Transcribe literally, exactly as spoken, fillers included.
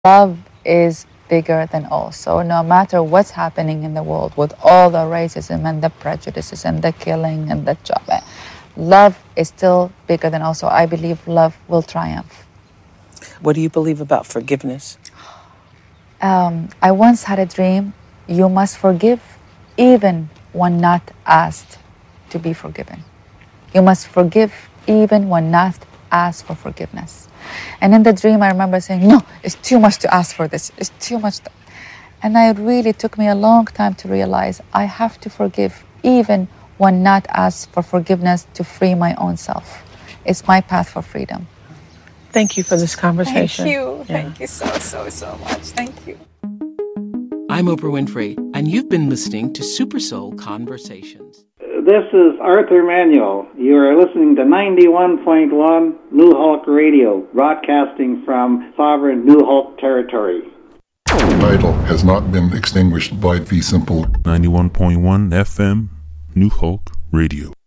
love is bigger than all. So no matter what's happening in the world with all the racism and the prejudices and the killing and the job, love is still bigger than all. So I believe love will triumph. What do you believe about forgiveness? Um, I once had a dream. You must forgive even when not asked to be forgiven. You must forgive even when not asked for forgiveness. And in the dream, I remember saying, no, it's too much to ask for this. It's too much. To... And it really took me a long time to realize I have to forgive even when not asked for forgiveness to free my own self. It's my path for freedom. Thank you for this conversation. Thank you. Yeah. Thank you so, so, so much. Thank you. I'm Oprah Winfrey, and you've been listening to Super Soul Conversations. This is Arthur Manuel. You are listening to ninety-one point one New Hulk Radio, broadcasting from sovereign New Hulk territory. The title has not been extinguished by the simple ninety-one point one F M New Hulk Radio.